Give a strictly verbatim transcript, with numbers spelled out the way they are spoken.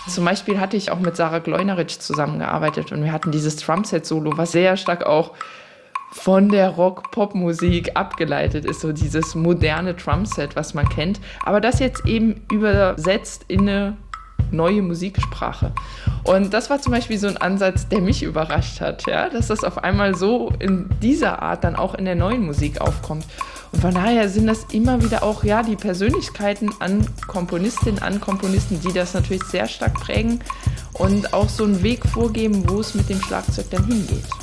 Zum Beispiel hatte ich auch mit Sarah Gleunerich zusammengearbeitet und wir hatten dieses Drumset-Solo, was sehr stark auch von der Rock-Pop-Musik abgeleitet ist, so dieses moderne Drumset, was man kennt, aber das jetzt eben übersetzt in eine neue Musiksprache. Und das war zum Beispiel so ein Ansatz, der mich überrascht hat, ja? Dass das auf einmal so in dieser Art dann auch in der neuen Musik aufkommt. Und von daher sind das immer wieder auch ja die Persönlichkeiten an Komponistinnen, an Komponisten, die das natürlich sehr stark prägen und auch so einen Weg vorgeben, wo es mit dem Schlagzeug dann hingeht.